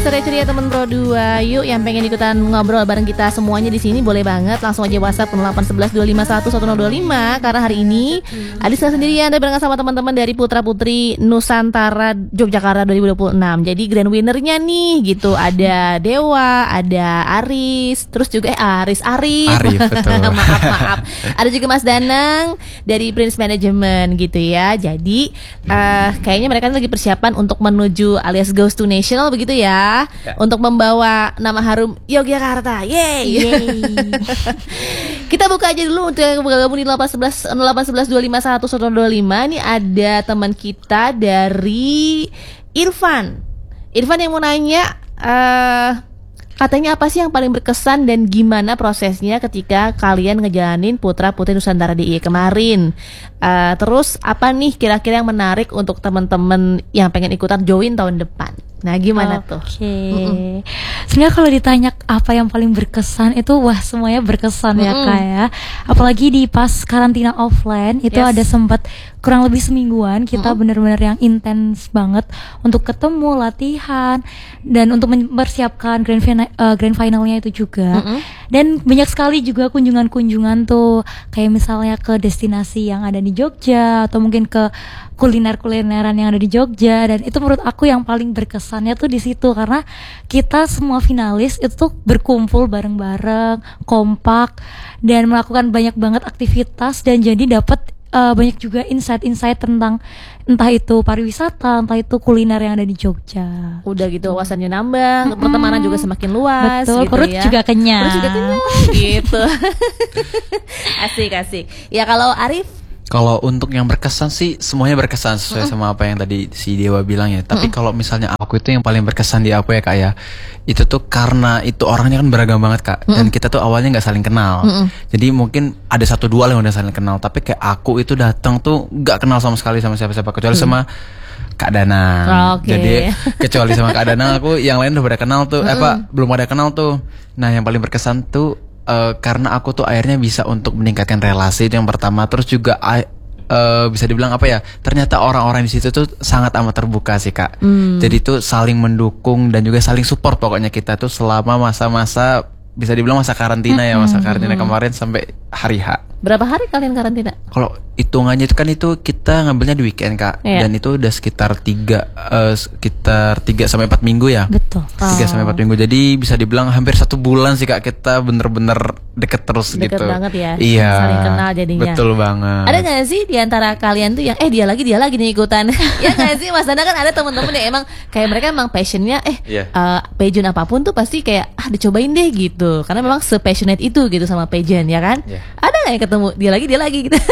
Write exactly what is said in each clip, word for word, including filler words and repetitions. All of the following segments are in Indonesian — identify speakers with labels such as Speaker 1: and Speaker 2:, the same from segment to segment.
Speaker 1: ceria-ceria temen Pro dua. Yuk yang pengen ikutan ngobrol bareng kita semuanya di sini boleh banget langsung aja WhatsApp nol delapan satu satu dua lima satu satu nol dua lima. Karena hari ini Adis gak sendirian, dan barengan sama teman-teman dari Putra Putri Nusantara Yogyakarta dua ribu dua puluh enam. Jadi grand winnernya nih gitu, ada Dewa, ada Aris, terus juga eh Aris Arif,
Speaker 2: Arif betul.
Speaker 1: maaf maaf. Ada juga Mas Danang dari Prince Management gitu ya. Jadi uh, kayaknya mereka lagi persiapan untuk menuju alias Goes to National begitu ya, ya. Untuk membawa nama harum Yogyakarta. Yeay, Yeay. Kita buka aja dulu untuk yang bergabung di nol delapan satu satu dua lima satu satu dua lima. Ini ada teman kita dari Irfan. Irfan yang mau nanya, uh, katanya apa sih yang paling berkesan dan gimana prosesnya ketika kalian ngejalanin Putra Putri Nusantara D I Y kemarin? Uh, terus apa nih kira-kira yang menarik untuk teman-teman yang pengen ikutan join tahun depan? Nah gimana
Speaker 3: okay.
Speaker 1: tuh?
Speaker 3: Oke. Sebenarnya kalau ditanya apa yang paling berkesan itu wah semuanya berkesan mm-mm. ya Kak ya. Apalagi di pas karantina offline itu yes. ada sempat kurang lebih semingguan kita mm-hmm. benar-benar yang intens banget untuk ketemu, latihan, dan untuk mempersiapkan grand final, uh, grand finalnya itu juga. Mm-hmm. Dan banyak sekali juga kunjungan-kunjungan tuh, kayak misalnya ke destinasi yang ada di Jogja atau mungkin ke kuliner-kulineran yang ada di Jogja. Dan itu menurut aku yang paling berkesannya tuh di situ, karena kita semua finalis itu tuh berkumpul bareng-bareng, kompak, dan melakukan banyak banget aktivitas, dan jadi dapat uh, banyak juga insight-insight tentang entah itu pariwisata, entah itu kuliner yang ada di Jogja.
Speaker 1: Udah gitu wawasannya nambah, mm-hmm. pertemanan juga semakin luas.
Speaker 3: Betul,
Speaker 1: gitu
Speaker 3: perut
Speaker 1: ya.
Speaker 3: juga kenyang.
Speaker 1: Perut juga kenyang gitu. Asik-asik. Ya kalau Arif?
Speaker 2: Kalau untuk yang berkesan sih semuanya berkesan sesuai mm-hmm. sama apa yang tadi si Dewa bilang ya. Tapi mm-hmm. kalau misalnya aku itu yang paling berkesan di aku ya Kak ya, itu tuh karena itu orangnya kan beragam banget Kak. Mm-hmm. Dan kita tuh awalnya nggak saling kenal. Mm-hmm. Jadi mungkin ada satu dua yang udah saling kenal. Tapi kayak aku itu datang tuh nggak kenal sama sekali sama siapa-siapa kecuali mm-hmm. sama Kak Danang.
Speaker 1: Oh, okay.
Speaker 2: Jadi kecuali sama Kak Danang aku yang lain udah pada kenal tuh. Mm-hmm. Eh Pak belum ada kenal tuh. Nah yang paling berkesan tuh Uh, karena aku tuh akhirnya bisa untuk meningkatkan relasi itu yang pertama. Terus juga uh, bisa dibilang apa ya, ternyata orang-orang di situ tuh sangat amat terbuka sih Kak. hmm. Jadi tuh saling mendukung dan juga saling support pokoknya kita tuh selama masa-masa bisa dibilang masa karantina ya, masa karantina kemarin sampai hari H.
Speaker 1: Berapa hari kalian karantina?
Speaker 2: Kalau hitungannya itu kan itu kita ngambilnya di weekend Kak, yeah. dan itu udah sekitar tiga uh, sekitar tiga sampai empat minggu ya.
Speaker 3: Betul.
Speaker 2: Tiga sampai empat minggu. Jadi bisa dibilang hampir satu bulan sih Kak kita bener-bener deket terus
Speaker 1: deket
Speaker 2: gitu.
Speaker 1: Deket banget ya.
Speaker 2: Iya.
Speaker 1: Saling kenal jadinya.
Speaker 2: Betul banget.
Speaker 1: Ada nggak sih di antara kalian tuh yang eh dia lagi dia lagi nih ikutan? Ya nggak sih Mas Dana, kan ada teman-teman yang emang kayak mereka emang passionnya eh yeah. uh, pageant apapun tuh pasti kayak ah dicobain deh gitu. Karena memang se-passionate itu gitu sama pageant ya kan? Yeah. Ada nggak yang ketemu dia lagi dia lagi gitu?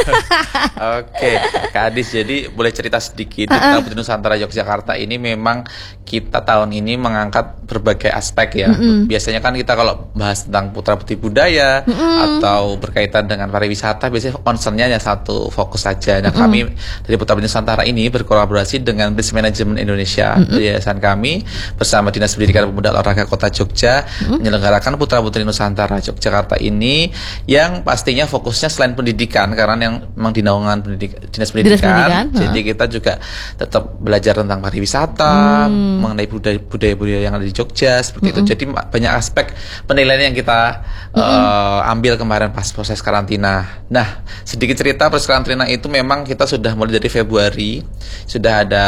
Speaker 4: Oke, Kak Adis, jadi boleh cerita sedikit. Putra Putri Nusantara Yogyakarta ini memang kita tahun ini mengangkat berbagai aspek ya. Mm-hmm. Biasanya kan kita kalau bahas tentang putra putri budaya mm-hmm. atau berkaitan dengan pariwisata, biasanya concernnya hanya satu fokus saja. Nah, mm-hmm. kami dari Putra Putri Nusantara ini berkolaborasi dengan Prince Management Indonesia, mm-hmm. yayasan kami bersama Dinas Pendidikan Pemuda Olahraga Kota Jogja mm-hmm. menyelenggarakan Putra Putri Nusantara Yogyakarta ini, yang pastinya fokusnya selain pendidikan, karena yang memang di naungan pendidik, Dinas Pendidikan, Dinas Pendidikan jadi huh? kita juga tetap belajar tentang pariwisata, hmm. mengenai budaya-budaya yang ada di Jogja seperti mm-hmm. itu. Jadi banyak aspek penilaian yang kita mm-hmm. uh, ambil kemarin pas proses karantina. Nah, sedikit cerita proses karantina itu memang kita sudah mulai dari Februari sudah ada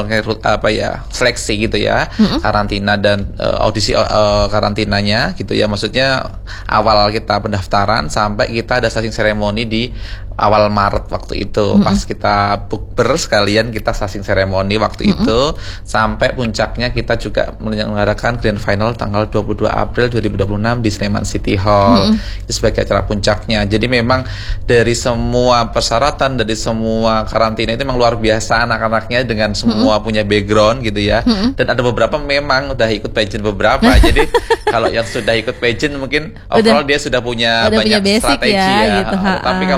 Speaker 4: apa ya seleksi gitu ya, mm-hmm. karantina dan uh, audisi uh, karantinanya gitu ya. Maksudnya awal kita pendaftaran sampai kita ada sasing seremoni di awal Maret waktu itu, mm-hmm. pas kita bukber sekalian kita sasing seremoni waktu mm-hmm. itu sampai puncaknya kita juga menyelenggarakan grand final tanggal dua puluh dua April dua ribu dua puluh enam di Sleman City Hall mm-hmm. itu sebagai acara puncaknya. Jadi memang dari semua persyaratan, dari semua karantina itu memang luar biasa anak-anaknya dengan semua mm-hmm. punya background gitu ya, mm-hmm. dan ada beberapa memang udah ikut pageant beberapa. Jadi kalau yang sudah ikut pageant mungkin overall udah, dia sudah punya banyak punya strategi ya, ya. Gitu, tapi kalau yang masih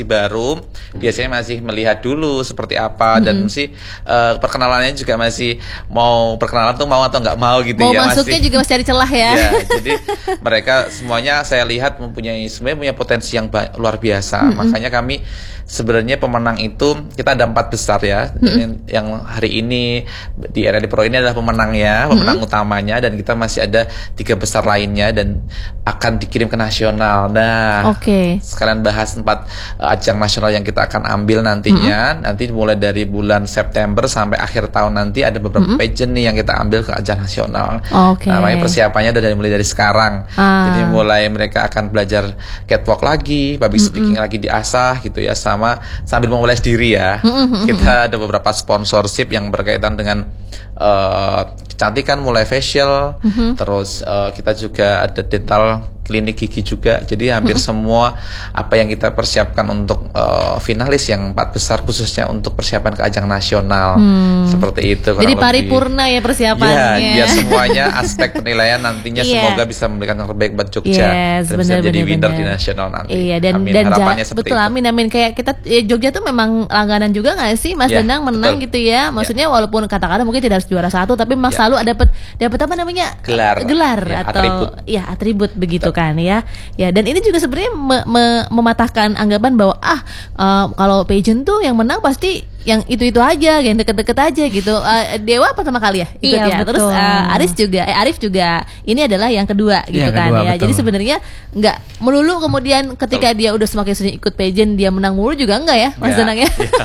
Speaker 4: baru, biasanya masih melihat dulu seperti apa, mm-hmm. dan sih uh, perkenalannya juga masih mau perkenalan tuh mau atau nggak mau gitu
Speaker 1: mau
Speaker 4: ya.
Speaker 1: Mau masuknya
Speaker 4: masih,
Speaker 1: juga masih cari celah ya.
Speaker 4: Ya, jadi mereka semuanya saya lihat mempunyai sebenarnya punya potensi yang ba- luar biasa. Mm-hmm. Makanya kami sebenarnya pemenang itu kita ada empat besar ya. Mm-hmm. Yang hari ini di R L D Pro ini adalah pemenangnya, pemenang mm-hmm. utamanya, dan kita masih ada tiga besar lainnya dan akan dikirim ke nasional. Nah,
Speaker 1: okay.
Speaker 4: sekalian bahas empat uh, ajang nasional yang kita akan ambil nantinya. Mm-hmm. Nanti mulai dari bulan September sampai akhir tahun nanti ada beberapa mm-hmm. pageant nih yang kita ambil ke ajang nasional.
Speaker 1: Okay.
Speaker 4: Nah, makanya persiapannya udah dari mulai dari sekarang.
Speaker 1: Ah.
Speaker 4: Jadi mulai mereka akan belajar catwalk lagi, public speaking mm-hmm. lagi diasah gitu ya, sama sambil memulai diri ya. Mm-hmm. Kita ada beberapa sponsorship yang berkaitan dengan uh, kecantikan, mulai facial, mm-hmm. terus uh, kita juga ada dental klinik gigi juga. Jadi hampir mm-hmm. semua apa yang kita persiapkan untuk uh, finalis yang empat besar khususnya untuk persiapan ke ajang nasional. Hmm. Seperti itu.
Speaker 1: Jadi paripurna ya persiapannya.
Speaker 4: Ya, biar semuanya aspek penilaian nantinya yeah. semoga bisa memberikan yang terbaik buat Jogja.
Speaker 1: Yes,
Speaker 4: dan
Speaker 1: bener,
Speaker 4: bisa jadi
Speaker 1: bener,
Speaker 4: winner
Speaker 1: bener.
Speaker 4: di nasional nanti.
Speaker 1: Iya, dan
Speaker 4: amin,
Speaker 1: dan
Speaker 4: harapannya
Speaker 1: ja,
Speaker 4: seperti
Speaker 1: betul
Speaker 4: itu.
Speaker 1: amin amin kayak kita ya, Jogja tuh memang langganan juga nggak sih Mas
Speaker 4: Yeah,
Speaker 1: Danang menang
Speaker 4: betul.
Speaker 1: gitu ya. Maksudnya yeah. walaupun kata-kata mungkin tidak harus juara satu, tapi Mas
Speaker 4: Yeah.
Speaker 1: selalu dapat dapat apa namanya
Speaker 4: gelar,
Speaker 1: gelar
Speaker 4: yeah,
Speaker 1: atau
Speaker 4: atribut.
Speaker 1: ya atribut begitu
Speaker 4: Betul.
Speaker 1: kan ya. Ya, dan ini juga sebenarnya me- me- mematahkan anggapan bahwa ah uh, kalau pageant tuh yang menang pasti yang itu-itu aja, yang deket-deket aja gitu. Uh, Dewa pertama kali ya ikut
Speaker 3: Iya,
Speaker 1: ya.
Speaker 3: betul.
Speaker 1: Terus uh, Aris juga, eh Arif juga. Ini adalah yang kedua gitu
Speaker 2: Yang
Speaker 1: kan
Speaker 2: kedua,
Speaker 1: ya.
Speaker 2: betul.
Speaker 1: Jadi sebenarnya nggak melulu kemudian ketika dia udah semakin sering ikut pageant dia menang mulu juga enggak ya Mas
Speaker 4: Ya,
Speaker 1: Danang ya.
Speaker 4: ya.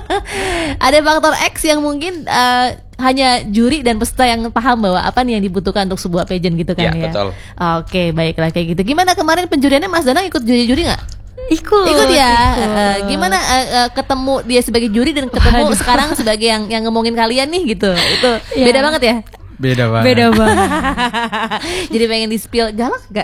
Speaker 1: Ada faktor X yang mungkin uh, hanya juri dan peserta yang paham bahwa apa nih yang dibutuhkan untuk sebuah pageant gitu kan
Speaker 4: Ya,
Speaker 1: ya.
Speaker 4: betul.
Speaker 1: Oke, baiklah kayak gitu. Gimana kemarin penjuriannya Mas Danang ikut juri-juri nggak?
Speaker 3: Ikut.
Speaker 1: Ikut ya.
Speaker 3: ikut.
Speaker 1: Uh, gimana uh, uh, ketemu dia sebagai juri dan ketemu
Speaker 3: Waduh.
Speaker 1: sekarang sebagai yang yang ngomongin kalian nih gitu. Itu
Speaker 3: Ya.
Speaker 1: beda banget ya.
Speaker 2: Beda banget.
Speaker 3: Beda banget.
Speaker 1: Jadi pengen di spill galak gak?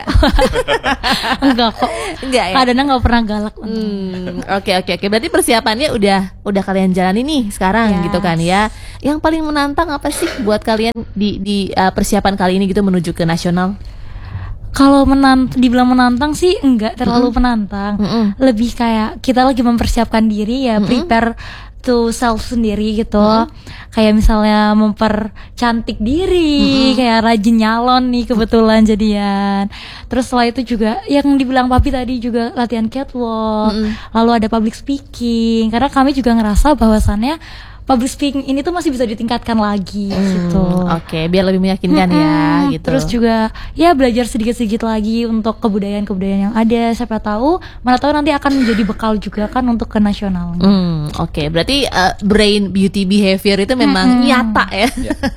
Speaker 3: Enggak kok.
Speaker 1: Enggak ya.
Speaker 3: Kadang nggak pernah galak.
Speaker 1: Hmm, oke oke oke. Berarti persiapannya udah udah kalian jalani nih sekarang
Speaker 3: Yes.
Speaker 1: gitu kan ya. Yang paling menantang apa sih buat kalian di di uh, persiapan kali ini gitu menuju ke nasional?
Speaker 3: Kalau menant, dibilang menantang sih enggak terlalu
Speaker 1: Mm-mm.
Speaker 3: menantang.
Speaker 1: Mm-mm.
Speaker 3: Lebih kayak kita lagi mempersiapkan diri ya,
Speaker 1: Mm-mm.
Speaker 3: prepare to self sendiri gitu.
Speaker 1: Mm-mm.
Speaker 3: Kayak misalnya mempercantik diri,
Speaker 1: Mm-mm.
Speaker 3: kayak rajin nyalon nih kebetulan jadian. Terus setelah itu juga yang dibilang Papi tadi juga latihan catwalk,
Speaker 1: Mm-mm.
Speaker 3: lalu ada public speaking. Karena kami juga ngerasa bahwasannya public speaking ini tuh masih bisa ditingkatkan lagi gitu.
Speaker 1: Oke, biar lebih meyakinkan ya
Speaker 3: Mm-mm.
Speaker 1: gitu.
Speaker 3: Terus juga ya belajar sedikit-sedikit lagi untuk kebudayaan-kebudayaan yang ada. Siapa tahu, mana tahu nanti akan menjadi bekal juga kan untuk ke nasional.
Speaker 1: Hmm, oke. Berarti uh, brain beauty behavior itu memang
Speaker 3: Mm-mm.
Speaker 1: nyata ya.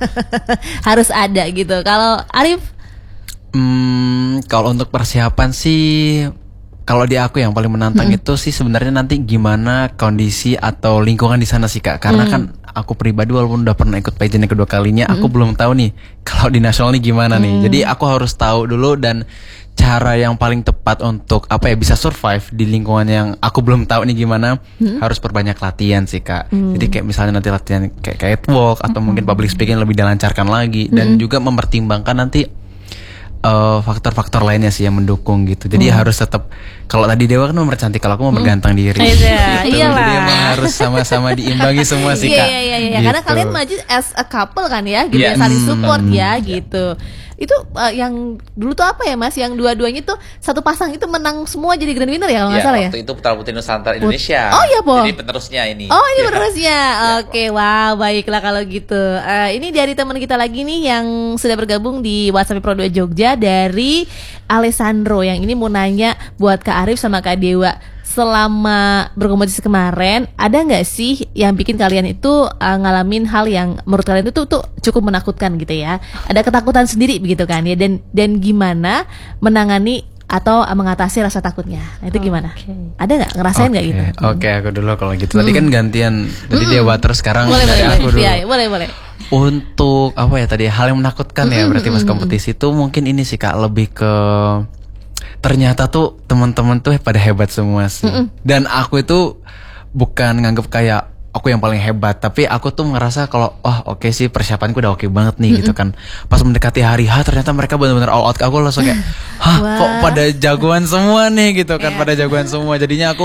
Speaker 1: Harus ada gitu. Kalau Arif
Speaker 2: Hmm, kalau untuk persiapan sih, kalau di aku yang paling menantang
Speaker 1: Hmm.
Speaker 2: itu sih sebenarnya nanti gimana kondisi atau lingkungan di sana sih Kak. Karena
Speaker 1: Hmm.
Speaker 2: kan aku pribadi walaupun udah pernah ikut pageant yang kedua kalinya, aku belum tahu nih kalau di nasional nih gimana nih.
Speaker 1: Hmm.
Speaker 2: Jadi aku harus tahu dulu dan cara yang paling tepat untuk apa ya bisa survive di lingkungan yang aku belum tahu nih gimana, harus perbanyak latihan sih Kak. Jadi kayak misalnya nanti latihan kayak catwalk atau mungkin public speaking lebih dilancarkan lagi dan juga mempertimbangkan nanti Uh, faktor-faktor lainnya sih yang mendukung gitu. Jadi
Speaker 1: Hmm.
Speaker 2: harus tetap, kalau tadi Dewa kan mau bercantik, kalau aku mau bergantang diri.
Speaker 1: Iya,
Speaker 2: Gitu.
Speaker 1: iyalah.
Speaker 2: Jadi emang harus sama-sama diimbangi semua sih
Speaker 1: Iya
Speaker 2: Kak.
Speaker 1: iya iya iya.
Speaker 2: Gitu.
Speaker 1: Karena kalian maju as a couple kan ya, gitu
Speaker 4: Yes.
Speaker 1: ya, saling support
Speaker 2: Hmm.
Speaker 1: ya gitu. Itu uh, yang dulu tuh apa ya Mas? Yang dua-duanya tuh satu pasang itu menang semua jadi grand winner ya kalau nggak
Speaker 4: Ya,
Speaker 1: salah ya.
Speaker 4: waktu itu Putra Putri Nusantara Indonesia.
Speaker 1: Oh, iya, Po.
Speaker 4: Jadi penerusnya ini.
Speaker 1: Oh ini
Speaker 4: Ya.
Speaker 1: penerusnya. Oke, wow, baiklah kalau gitu. Eh, ini dari teman kita lagi nih yang sudah bergabung di WhatsApp Pro dua Jogja dari Alessandro yang ini mau nanya buat Kak Arif sama Kak Dewa. Selama berkompetisi kemarin, ada nggak sih yang bikin kalian itu uh, ngalamin hal yang menurut kalian itu tuh, tuh cukup menakutkan gitu ya? Ada ketakutan sendiri begitu kan ya? Dan dan gimana menangani atau uh, mengatasi rasa takutnya? Nah, itu gimana?
Speaker 3: Oke.
Speaker 1: Ada nggak ngerasain nggak
Speaker 2: Oke,
Speaker 1: gitu?
Speaker 2: Oke, aku dulu kalau gitu. Tadi kan gantian, tadi Dewa terus sekarang
Speaker 1: Boleh
Speaker 2: dari
Speaker 1: boleh
Speaker 2: aku
Speaker 1: boleh.
Speaker 2: dulu.
Speaker 1: Iya, boleh boleh.
Speaker 2: Untuk apa ya tadi hal yang menakutkan ya berarti pas kompetisi itu mungkin ini sih Kak, lebih ke ternyata tuh teman-teman tuh pada hebat semua sih. Dan aku itu bukan nganggep kayak aku yang paling hebat, tapi aku tuh ngerasa kalau oh oke sih persiapanku udah oke banget nih gitu kan. Pas mendekati hari H ternyata mereka benar-benar all out. Aku langsung kayak, hah
Speaker 1: Wah.
Speaker 2: kok pada jagoan semua nih gitu kan, pada jagoan semua. Jadinya aku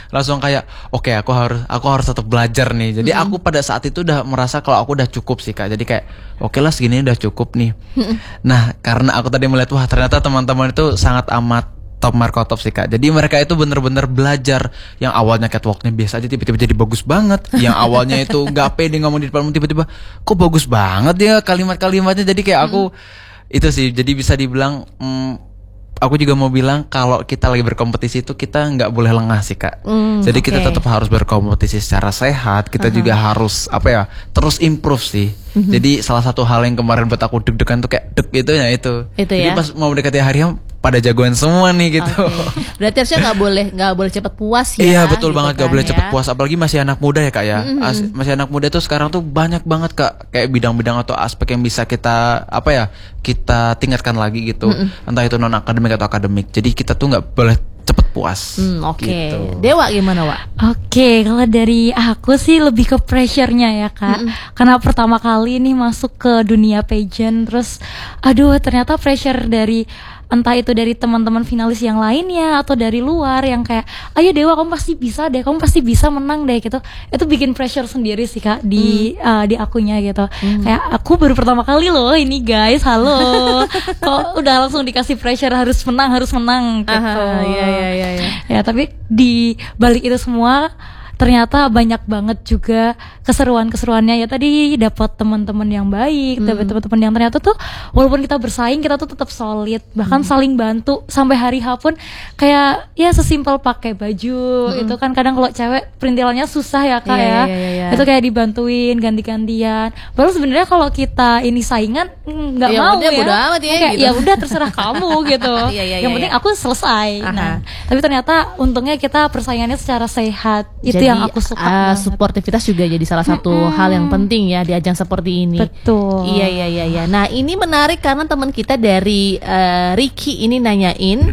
Speaker 2: langsung kayak oke okay, aku harus aku harus tetap belajar nih. Jadi mm-hmm. aku pada saat itu udah merasa kalau aku udah cukup sih Kak. Jadi kayak oke okay lah segini udah cukup nih. Mm-hmm. Nah karena aku tadi melihat wah ternyata teman-teman itu sangat amat top marko top sih Kak. Jadi mereka itu bener-bener belajar. Yang awalnya catwalknya biasa aja tiba-tiba jadi bagus banget. Yang awalnya itu gak pede ngomong di depan tiba-tiba kok bagus banget ya kalimat-kalimatnya. Jadi kayak aku hmm. itu sih jadi bisa dibilang hmm, aku juga mau bilang kalau kita lagi berkompetisi itu kita nggak boleh lengah sih Kak. Mm, Jadi okay. kita tetap harus berkompetisi secara sehat. Kita uh-huh. juga harus apa ya terus improve sih. Mm-hmm. Jadi salah satu hal yang kemarin buat aku deg-degan tuh kayak deg itu ya itu.
Speaker 1: Itu
Speaker 2: Jadi
Speaker 1: ya?
Speaker 2: pas mau mendekati harinya pada jagoan semua nih gitu.
Speaker 1: Okay. Berarti harusnya nggak boleh nggak boleh cepet puas ya.
Speaker 2: Iya betul
Speaker 1: gitu
Speaker 2: banget nggak
Speaker 1: kan,
Speaker 2: boleh
Speaker 1: ya?
Speaker 2: cepet puas. Apalagi masih anak muda ya Kak ya. Mm-hmm. As- masih anak muda tuh sekarang tuh banyak banget Kak kayak bidang-bidang atau aspek yang bisa kita apa ya kita tingkatkan lagi gitu. Mm-hmm. Entah itu non akademik atau akademik. Jadi kita tuh nggak boleh cepet puas.
Speaker 1: Hmm, Oke. Okay.
Speaker 2: Gitu.
Speaker 1: Dewa gimana Wak?
Speaker 3: Oke, okay, kalau dari aku sih lebih ke pressure-nya ya Kak. Mm-hmm. Karena pertama kali nih masuk ke dunia pageant, terus aduh ternyata pressure dari entah itu dari teman-teman finalis yang lainnya atau dari luar yang kayak ayo Dewa kamu pasti bisa deh, kamu pasti bisa menang deh gitu. Itu bikin pressure sendiri sih Kak di mm. uh, di akunya gitu. Mm. Kayak aku baru pertama kali loh ini guys, halo. Kok udah langsung dikasih pressure harus menang, harus menang gitu.
Speaker 1: Aha, iya iya iya iya.
Speaker 3: Ya, tapi di balik itu semua ternyata banyak banget juga keseruan-keseruannya ya. Tadi dapat teman-teman yang baik, hmm. dapat teman-teman yang ternyata tuh walaupun kita bersaing kita tuh tetap solid, bahkan hmm. saling bantu sampai hari H pun kayak ya sesimpel pakai baju hmm. itu kan kadang kalau cewek perintilannya susah ya Kak
Speaker 1: yeah,
Speaker 3: ya.
Speaker 1: Yeah, yeah, yeah.
Speaker 3: Itu kayak dibantuin ganti-gantian. Baru sebenarnya kalau kita ini saingan nggak
Speaker 1: ya,
Speaker 3: mau
Speaker 1: udah,
Speaker 3: ya.
Speaker 1: Bodo amat ya,
Speaker 3: kayak
Speaker 1: gitu.
Speaker 3: Ya udah terserah kamu gitu.
Speaker 1: yeah, yeah,
Speaker 3: yang
Speaker 1: yeah,
Speaker 3: penting
Speaker 1: yeah.
Speaker 3: aku selesai.
Speaker 1: Aha.
Speaker 3: Nah, tapi ternyata untungnya kita persaingannya secara sehat. Itu
Speaker 1: Jadi,
Speaker 3: yang aku suka
Speaker 1: uh,
Speaker 3: banget.
Speaker 1: Sportivitas juga jadi salah satu hmm. hal yang penting ya di ajang seperti ini.
Speaker 3: Betul.
Speaker 1: Iya iya iya iya. Nah, ini menarik karena teman kita dari uh, Ricky ini nanyain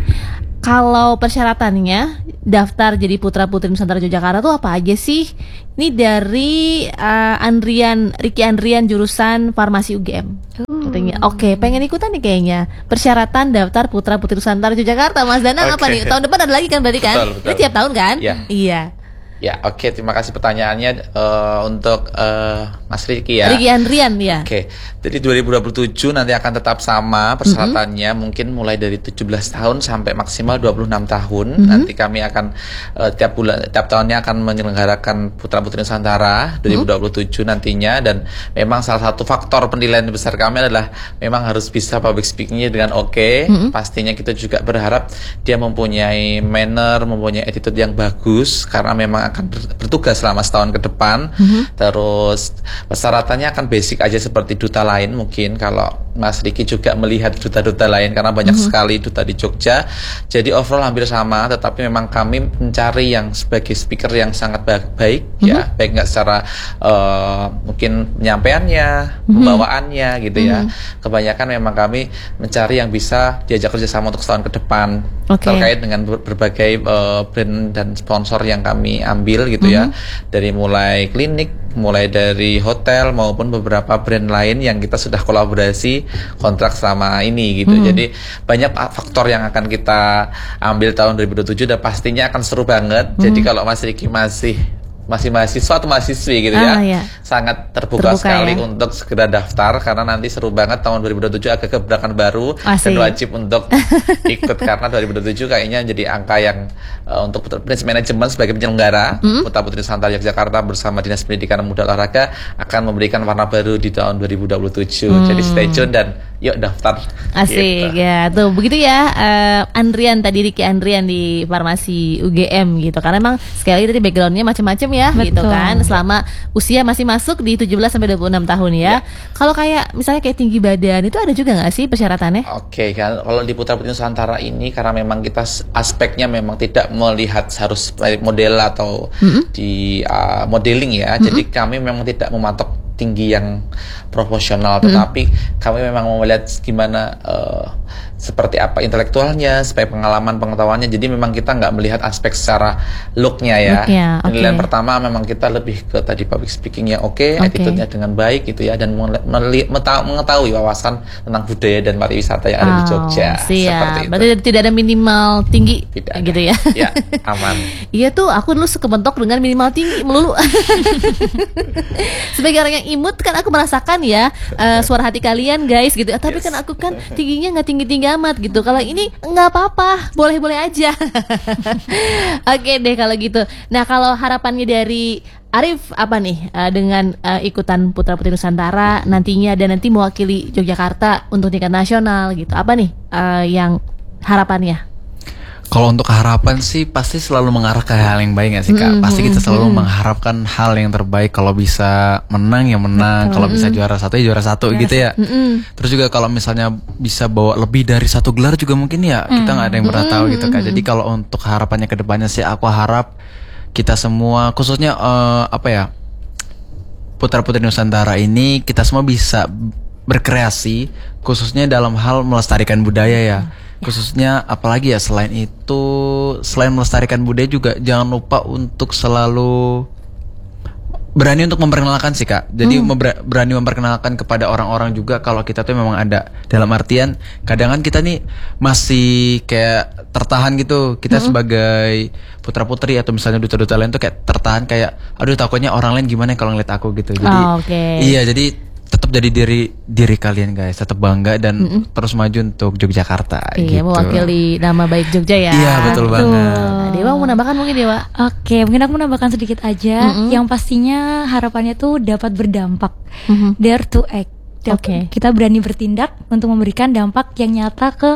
Speaker 1: kalau persyaratannya daftar jadi putra putri Nusantara Yogyakarta tuh apa aja sih? Ini dari uh, Andrian Ricky Andrian jurusan Farmasi U G M. Uh. Katanya, oke, okay, pengen ikutan nih kayaknya. Persyaratan daftar putra putri Nusantara Yogyakarta, Mas Danang okay. apa nih? Tahun depan ada lagi kan berarti kan?
Speaker 4: Betul, betul.
Speaker 1: Ini tiap tahun kan?
Speaker 4: Ya.
Speaker 1: Iya.
Speaker 4: Ya, oke, okay, terima kasih pertanyaannya uh, untuk uh, Mas Ricky ya.
Speaker 1: Ricky Andrian ya.
Speaker 4: Oke, okay. Jadi dua ribu dua puluh tujuh nanti akan tetap sama persyaratannya, mm-hmm. mungkin mulai dari tujuh belas tahun sampai maksimal dua puluh enam tahun. Mm-hmm. Nanti kami akan uh, tiap bulan, tiap tahunnya akan menyelenggarakan Putra Putri Nusantara dua ribu dua puluh tujuh mm-hmm. nantinya. Dan memang salah satu faktor penilaian besar kami adalah memang harus bisa public speakingnya dengan oke. Okay. Mm-hmm. Pastinya kita juga berharap dia mempunyai manner, mempunyai attitude yang bagus karena memang akan bertugas selama setahun ke depan. Mm-hmm. Terus persyaratannya akan basic aja seperti duta lain mungkin kalau Mas Ricky juga melihat duta-duta lain karena banyak mm-hmm. sekali duta di Jogja. Jadi overall hampir sama, tetapi memang kami mencari yang sebagai speaker yang sangat baik, baik mm-hmm. ya, baik nggak secara uh, mungkin penyampaiannya, mm-hmm. pembawaannya gitu mm-hmm. ya. Kebanyakan memang kami mencari yang bisa diajak kerjasama untuk setahun ke depan okay. terkait dengan berbagai uh, brand dan sponsor yang kami ambil gitu mm-hmm. ya, dari mulai klinik, mulai dari hotel maupun beberapa brand lain yang kita sudah kolaborasi kontrak selama ini gitu. Mm-hmm. Jadi banyak faktor yang akan kita ambil tahun dua ribu dua puluh tujuh dan pastinya akan seru banget. Mm-hmm. Jadi kalau Mas Ricky masih masih mahasiswa atau mahasiswi gitu
Speaker 1: ah,
Speaker 4: ya,
Speaker 1: iya.
Speaker 4: sangat terbuka, terbuka
Speaker 1: ya?
Speaker 4: sekali untuk segera daftar karena nanti seru banget tahun dua ribu dua puluh tujuh agak gebrakan baru. Asik. Dan wajib untuk ikut karena dua ribu dua puluh tujuh kayaknya jadi angka yang uh, untuk Prince Management sebagai penyelenggara mm-hmm. Putra Putri Nusantara Yogyakarta bersama Dinas Pendidikan dan Muda Olahraga akan memberikan warna baru di tahun dua ribu dua puluh tujuh. Mm. Jadi stay tune dan yuk daftar.
Speaker 1: Asik
Speaker 4: gitu.
Speaker 1: Ya tuh begitu ya uh, Andrian tadi Ricky Andrian di Farmasi U G M gitu karena emang sekali lagi tadi backgroundnya macam-macam ya. Betul. Gitu kan selama usia masih masuk di tujuh belas sampai dua puluh enam tahun ya. Ya. Kalau kayak misalnya kayak tinggi badan itu ada juga nggak sih persyaratannya?
Speaker 4: Oke okay, kan kalau di Putra Putri Nusantara ini karena memang kita aspeknya memang tidak melihat harus model atau mm-hmm. di uh, modeling ya. Mm-hmm. Jadi kami memang tidak mematok tinggi yang proporsional, tetapi hmm. kami memang mau melihat gimana uh, seperti apa intelektualnya, supaya pengalaman pengetahuannya. Jadi memang kita nggak melihat aspek secara looknya ya.
Speaker 1: Looknya, okay.
Speaker 4: Penilaian pertama memang kita lebih ke tadi public speaking yang oke, okay,
Speaker 1: okay.
Speaker 4: attitude-nya dengan baik gitu ya, dan mengetahui wawasan tentang budaya dan pariwisata yang ada
Speaker 1: oh,
Speaker 4: di Jogja.
Speaker 1: Siap.
Speaker 4: Seperti itu.
Speaker 1: Berarti tidak ada minimal tinggi
Speaker 4: tidak
Speaker 1: gitu
Speaker 4: ada.
Speaker 1: ya?
Speaker 4: Ya, aman.
Speaker 1: Iya tuh, aku dulu kebentok dengan minimal tinggi melulu. Sebagai orang yang imut kan aku merasakan ya uh, suara hati kalian guys gitu. Tapi yes. kan aku kan tingginya nggak tinggi-tinggi amat gitu. Kalau ini nggak apa-apa, boleh-boleh aja. Oke deh kalau gitu. Nah kalau harapannya dari Arif apa nih uh, dengan uh, ikutan Putra Putri Nusantara nantinya dan nanti mewakili Yogyakarta untuk tingkat nasional gitu. Apa nih uh, yang harapannya?
Speaker 2: Kalau untuk harapan sih pasti selalu mengarah ke hal yang baik gak sih Kak? Mm-hmm. Pasti kita selalu mm-hmm. mengharapkan hal yang terbaik. Kalau bisa menang ya menang, kalau mm-hmm. bisa juara satu ya juara satu yes. gitu ya. Mm-hmm. Terus juga kalau misalnya bisa bawa lebih dari satu gelar juga mungkin ya mm-hmm. kita nggak ada yang pernah tahu gitu Kak. Jadi kalau untuk harapannya ke depannya sih aku harap kita semua khususnya uh, apa ya Putra Putri Nusantara ini kita semua bisa berkreasi khususnya dalam hal melestarikan budaya ya. Khususnya apalagi ya selain itu selain melestarikan budaya juga jangan lupa untuk selalu berani untuk memperkenalkan sih Kak. Jadi hmm. berani memperkenalkan kepada orang-orang juga kalau kita tuh memang ada. Dalam artian kadang kan kita nih masih kayak tertahan gitu. Kita hmm. sebagai putra-putri atau misalnya duta-duta lain tuh kayak tertahan kayak aduh takutnya orang lain gimana kalau ngeliat aku gitu. Jadi
Speaker 1: oh, okay.
Speaker 2: iya jadi tetap jadi diri diri kalian guys, tetap bangga dan mm-mm. terus maju untuk Yogyakarta.
Speaker 1: Iya,
Speaker 2: gitu.
Speaker 1: Mewakili nama baik Jogja ya.
Speaker 2: Iya betul, betul. banget.
Speaker 1: Dewa mau menambahkan mungkin Dewa?
Speaker 3: Oke, mungkin aku menambahkan sedikit aja. Mm-hmm. Yang pastinya harapannya tuh dapat berdampak, mm-hmm. dare to act. Oke. Okay. Kita berani bertindak untuk memberikan dampak yang nyata ke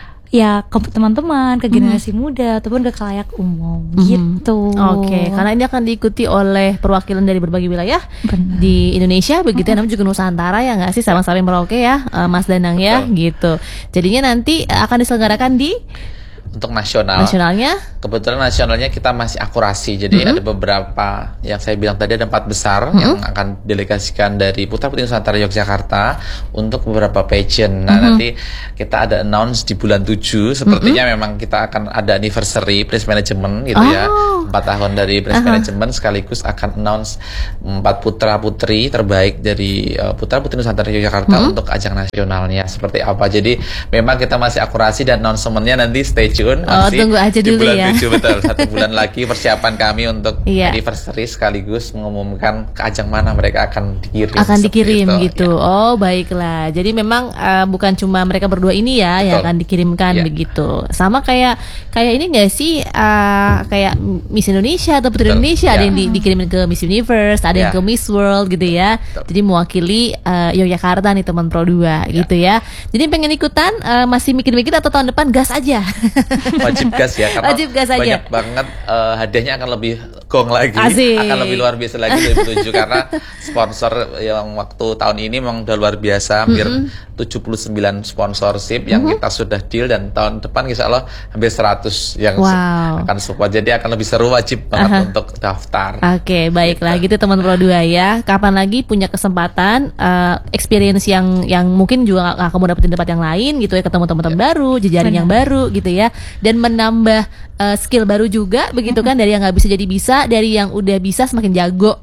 Speaker 3: ya ke teman-teman, ke generasi mm-hmm. muda ataupun ke khalayak umum mm-hmm. gitu.
Speaker 1: Oke, okay, karena ini akan diikuti oleh perwakilan dari berbagai wilayah Benar. di Indonesia begitu mm-hmm. namanya juga Nusantara ya nggak sih sama-sama Merauke ya uh, Mas Danang ya Betul. gitu. Jadinya nanti akan diselenggarakan di
Speaker 4: untuk nasional.
Speaker 1: Nasionalnya?
Speaker 4: Kebetulan nasionalnya kita masih akurasi. Jadi mm-hmm. ada beberapa yang saya bilang tadi ada empat besar mm-hmm. yang akan delegasikan dari Putra Putri Nusantara Yogyakarta untuk beberapa pageant. Nah, mm-hmm. nanti kita ada announce di bulan tujuh. Sepertinya mm-hmm. memang kita akan ada anniversary Prince Management gitu oh. ya. empat tahun dari Prince uh-huh. Management sekaligus akan announce empat putra putri terbaik dari uh, Putra Putri Nusantara Yogyakarta mm-hmm. untuk ajang nasionalnya seperti apa. Jadi memang kita masih akurasi dan announcementnya nanti stay tune.
Speaker 1: Oh, tunggu aja
Speaker 4: di
Speaker 1: dulu
Speaker 4: bulan
Speaker 1: ya.
Speaker 4: tujuh, betul. Satu bulan lagi persiapan kami untuk
Speaker 1: yeah.
Speaker 4: anniversary sekaligus mengumumkan ke ajang mana mereka akan dikirim.
Speaker 1: Akan dikirim
Speaker 4: itu.
Speaker 1: gitu. Ya. Oh, baiklah. Jadi memang uh, bukan cuma mereka berdua ini ya betul. yang akan dikirimkan yeah. begitu. Sama kayak kayak ini enggak sih uh, kayak Miss Indonesia atau Putri betul. Indonesia yeah. ada yang di, dikirimin ke Miss Universe, ada yeah. yang ke Miss World gitu ya. Betul. Jadi mewakili uh, Yogyakarta nih teman Pro dua yeah. gitu ya. Jadi pengen ikutan uh, masih mikir-mikir atau tahun depan gas aja.
Speaker 4: Wajib gas ya karena
Speaker 1: Wajib gas aja.
Speaker 4: banyak banget uh, hadiahnya akan lebih gong lagi.
Speaker 1: Asik.
Speaker 4: Akan lebih luar biasa lagi dua ribu tujuh karena sponsor yang waktu tahun ini memang udah luar biasa hampir mm-hmm. tujuh puluh sembilan sponsorship yang mm-hmm. kita sudah deal dan tahun depan insya Allah hampir seratus yang
Speaker 1: wow.
Speaker 4: akan support. Jadi akan lebih seru, wajib banget uh-huh. untuk daftar.
Speaker 1: Oke, okay, baiklah gitu, gitu teman Pro dua ya. Kapan lagi punya kesempatan uh, experience yang yang mungkin juga gak kamu dapetin di tempat yang lain gitu ya, ketemu teman-teman yeah. baru, jejaring yang baru gitu ya, dan menambah uh, skill baru juga begitu kan, dari yang nggak bisa jadi bisa, dari yang udah bisa semakin jago.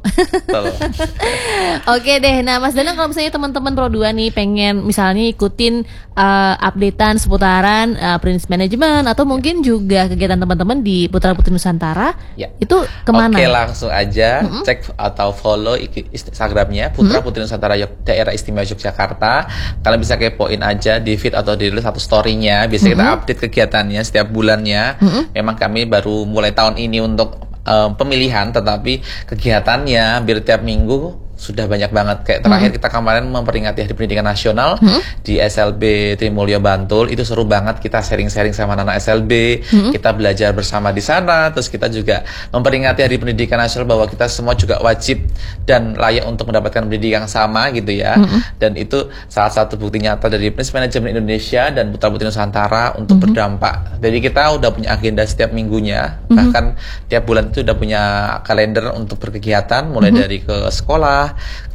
Speaker 1: Oke deh, nah Mas Danang kalau misalnya teman-teman Pro dua nih pengen misalnya ikutin uh, updatean seputaran uh, Prince Management atau mungkin juga kegiatan teman-teman di Putra Putri Nusantara, ya. itu kemana?
Speaker 4: Oke, langsung aja mm-hmm. cek atau follow Instagramnya Putra mm-hmm. Putri Nusantara Yok- Daerah Istimewa Yogyakarta. Kalian bisa kepoin aja di feed atau di satu story-nya. Biasanya mm-hmm. kita update kegiatannya setiap bulannya. Mm-hmm. Memang kami baru mulai tahun ini untuk um, pemilihan, tetapi kegiatannya hampir tiap minggu sudah banyak banget. Kayak terakhir hmm. kita kemarin memperingati Hari Pendidikan Nasional hmm. di S L B Trimulyo Bantul. Itu seru banget, kita sharing-sharing sama anak S L B, hmm. kita belajar bersama di sana. Terus kita juga memperingati Hari Pendidikan Nasional bahwa kita semua juga wajib dan layak untuk mendapatkan pendidikan yang sama gitu ya. Hmm. Dan itu salah satu bukti nyata dari Prince Management Indonesia dan Putra Putri Nusantara untuk hmm. berdampak. Jadi kita udah punya agenda setiap minggunya, hmm. bahkan tiap bulan itu udah punya kalender untuk berkegiatan, mulai hmm. dari ke sekolah,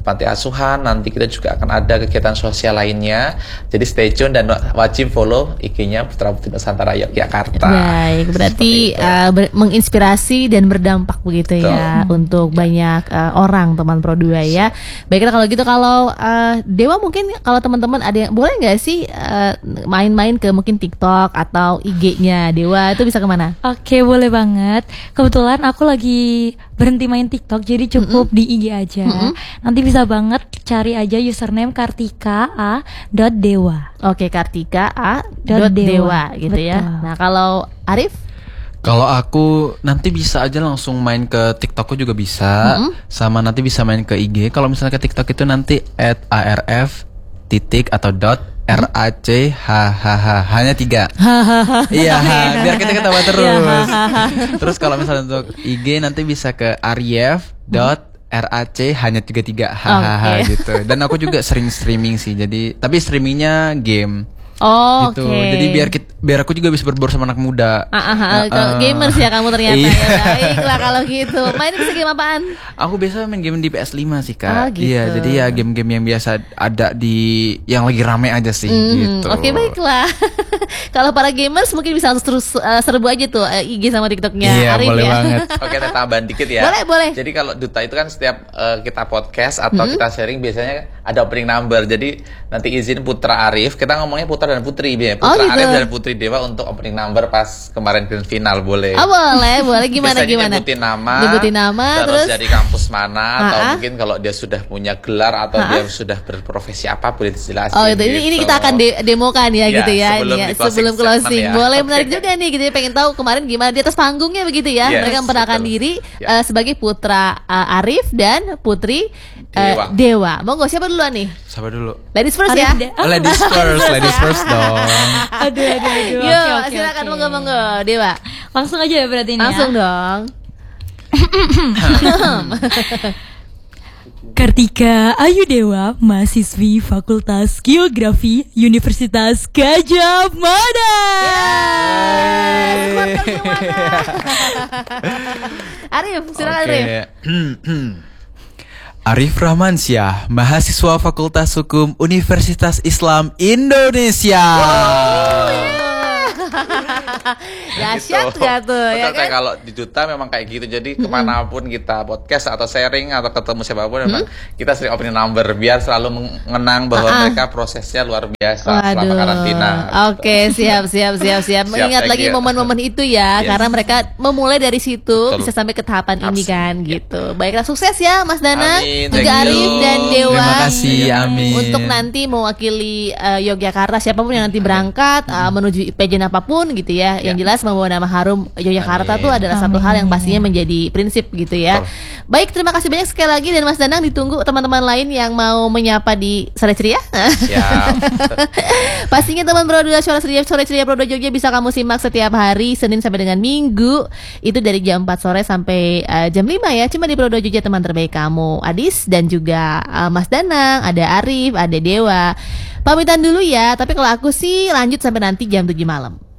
Speaker 4: panti asuhan. Nanti kita juga akan ada kegiatan sosial lainnya. Jadi stay tune dan wajib follow I G-nya Putra Putri Nusantara Yogyakarta.
Speaker 1: Baik, berarti uh, ber- menginspirasi dan berdampak begitu Betul. ya untuk banyak uh, orang teman Pro dua ya. Baiklah kalau gitu, kalau uh, Dewa mungkin kalau teman-teman ada yang boleh nggak sih uh, main-main ke mungkin TikTok atau I G-nya Dewa, itu bisa kemana?
Speaker 3: Oke, boleh banget. Kebetulan aku lagi berhenti main TikTok, jadi cukup mm-hmm. di I G aja. Mm-hmm. Nanti bisa banget cari aja username kartika a dot dewa.
Speaker 1: Oke, kartika a dot dewa gitu Betul. ya. Nah, kalau Arif?
Speaker 2: Kalau aku nanti bisa aja langsung main ke TikTokku juga bisa, mm-hmm. sama nanti bisa main ke I G. Kalau misalnya ke TikTok itu nanti at arf titik atau dot R A C H H H hanya tiga. Iya, biar kita ketawa terus. Terus kalau misalnya untuk I G nanti bisa ke arief dot R A C hanya tiga tiga hahaha gitu. Dan aku juga sering streaming sih. Jadi tapi streamingnya game.
Speaker 1: Oh,
Speaker 2: gitu.
Speaker 1: Okay.
Speaker 2: Jadi biar kita, biar aku juga bisa berbaur sama anak muda.
Speaker 1: Ah, ah, ah, uh, gamers ya kamu ternyata.
Speaker 2: Iya.
Speaker 1: Ya, baiklah kalau gitu. Main bisa game apaan?
Speaker 2: Aku biasa main game di P S lima sih, Kak.
Speaker 1: Oh, gitu.
Speaker 2: Iya, jadi ya game-game yang biasa ada di yang lagi rame aja sih mm-hmm. gitu.
Speaker 1: Oke, okay, baiklah. Kalau para gamers mungkin bisa terus uh, serbu aja tuh uh, I G sama TikToknya
Speaker 2: Iya,
Speaker 1: Arif
Speaker 2: boleh
Speaker 1: ya.
Speaker 2: banget.
Speaker 4: Oke, kita tambahan dikit ya.
Speaker 1: Boleh, boleh.
Speaker 4: Jadi kalau Duta itu kan setiap uh, kita podcast atau mm-hmm. kita sharing biasanya ada opening number. Jadi nanti izin Putra Arif, kita ngomongnya Putra dan Putri ya. Putra
Speaker 1: oh, gitu.
Speaker 4: Arif dan Putri Dewa untuk opening number pas kemarin grand final, boleh.
Speaker 1: Oh, boleh, boleh. Gimana
Speaker 4: Biasanya
Speaker 1: gimana?
Speaker 4: Nyebutin nama,
Speaker 1: nyebutin nama
Speaker 4: terus,
Speaker 1: terus
Speaker 4: dari kampus mana,
Speaker 1: Ha-ha.
Speaker 4: atau mungkin kalau dia sudah punya gelar atau
Speaker 1: Ha-ha.
Speaker 4: dia sudah berprofesi apa boleh dijelasin.
Speaker 1: Oh, itu ini,
Speaker 4: gitu.
Speaker 1: ini kita akan de- demokan ya,
Speaker 4: Ya,
Speaker 1: gitu ya,
Speaker 4: sebelum
Speaker 1: ini ya,
Speaker 4: di closing
Speaker 1: sebelum closing.
Speaker 4: statement ya.
Speaker 1: Boleh,
Speaker 4: Oke.
Speaker 1: menarik juga nih, gitu ya, pengen tahu kemarin gimana di atas panggungnya begitu ya.
Speaker 4: Yes,
Speaker 1: Mereka memperkenalkan
Speaker 4: betul.
Speaker 1: diri
Speaker 4: Ya.
Speaker 1: uh, sebagai Putra uh, Arif dan Putri uh,
Speaker 4: Dewa.
Speaker 1: Dewa. Monggo, siapa duluan nih?
Speaker 2: Siapa dulu?
Speaker 1: Ladies first
Speaker 3: Arif
Speaker 1: ya.
Speaker 3: de-
Speaker 2: Oh, ladies first, ladies first dong.
Speaker 3: Aduh, aduh, aduh.
Speaker 1: Yuk,
Speaker 3: Oke, oke,
Speaker 1: silakan
Speaker 3: oke.
Speaker 1: monggo monggo Dewa.
Speaker 3: Langsung aja ya berarti ini
Speaker 1: Langsung
Speaker 3: ya.
Speaker 1: dong.
Speaker 3: Kartika Ayu Dewa, mahasiswi Fakultas Geografi Universitas Gadjah Mada.
Speaker 1: Selamat semuanya. Arif, silakan
Speaker 2: Oke.
Speaker 1: Arif.
Speaker 2: Arif Rahmansyah, mahasiswa Fakultas Hukum Universitas Islam Indonesia.
Speaker 1: Dahsyat
Speaker 4: Gitu.
Speaker 1: gak tuh
Speaker 4: Betul,
Speaker 1: ya
Speaker 4: kayak
Speaker 1: kan?
Speaker 4: kalau di Duta memang kayak gitu. Jadi kemanapun kita podcast atau sharing atau ketemu siapapun memang kita sering opening number biar selalu mengenang bahwa
Speaker 1: Ah-ah.
Speaker 4: mereka prosesnya luar biasa selama karantina.
Speaker 1: Oke, siap, siap, siap, siap.
Speaker 4: Siap,
Speaker 1: Mengingat
Speaker 4: thank
Speaker 1: lagi
Speaker 4: you.
Speaker 1: momen-momen itu ya,
Speaker 4: Yes.
Speaker 1: karena mereka memulai dari situ
Speaker 4: Betul.
Speaker 1: bisa sampai ke tahapan ini
Speaker 4: Absolut.
Speaker 1: kan, gitu. Baiklah, sukses ya, Mas Danang,
Speaker 4: Amin,
Speaker 1: juga
Speaker 4: thank
Speaker 1: Arif
Speaker 4: you.
Speaker 1: dan Dewa.
Speaker 2: Terima kasih, amin.
Speaker 1: Untuk nanti mewakili uh, Yogyakarta, siapapun yang nanti berangkat uh, menuju pageant apapun gitu ya. Yang
Speaker 4: Ya.
Speaker 1: jelas membawa nama harum Yogyakarta
Speaker 4: Amin.
Speaker 1: tuh adalah satu
Speaker 3: Amin.
Speaker 1: hal yang pastinya menjadi prinsip gitu ya.
Speaker 4: Betul.
Speaker 1: Baik, terima kasih banyak sekali lagi, dan Mas Danang ditunggu teman-teman lain yang mau menyapa di Sore Ceria.
Speaker 4: Ya.
Speaker 1: Pastinya teman Pro dua Sore Ceria Sore Ceria Pro dua Jogja bisa kamu simak setiap hari Senin sampai dengan Minggu. Itu dari jam empat sore sampai uh, jam lima ya. Cuma di Pro dua Jogja, teman terbaik kamu Adis dan juga uh, Mas Danang, ada Arif, ada Dewa. Pamitan dulu ya, tapi kalau aku sih lanjut sampai nanti jam tujuh malam.